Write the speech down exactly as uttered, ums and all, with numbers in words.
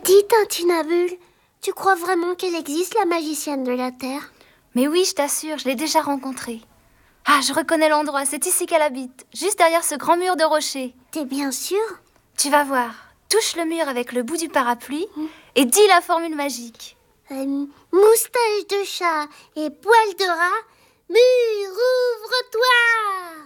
Dis, Tintinabule, tu crois vraiment qu'elle existe, la magicienne de la Terre? Mais oui, je t'assure, je l'ai déjà rencontrée. Ah, je reconnais l'endroit, c'est ici qu'elle habite, juste derrière ce grand mur de rocher. T'es bien sûr? Tu vas voir, touche le mur avec le bout du parapluie et dis la formule magique. Euh, moustache de chat et poil de rat, mur, ouvre-toi!